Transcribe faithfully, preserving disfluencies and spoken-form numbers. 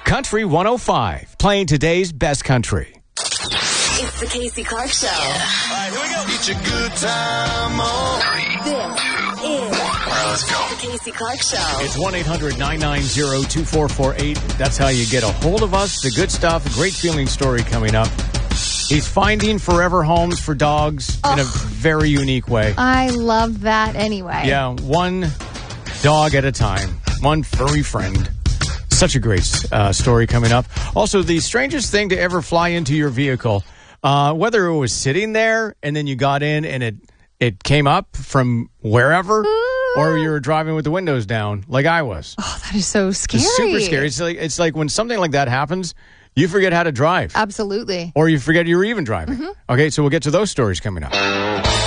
Country one oh five, playing today's best country. It's the Casey Clark Show. All right, here we go. It's a good time on. This is All right, let's go. the Casey Clark Show. It's one eight hundred nine nine zero two four four eight. That's how you get a hold of us. The good stuff, a great feeling story coming up. He's finding forever homes for dogs oh. in a very unique way. I love that anyway. Yeah, one dog at a time. One furry friend. Such a great uh, story coming up. Also, the strangest thing to ever fly into your vehicle, uh, whether it was sitting there and then you got in and it, it came up from wherever, or you were driving with the windows down like I was. Oh, that is so scary. It's super scary. It's like, it's like when something like that happens, you forget how to drive. Absolutely. Or you forget you were even driving. Mm-hmm. Okay, so we'll get to those stories coming up.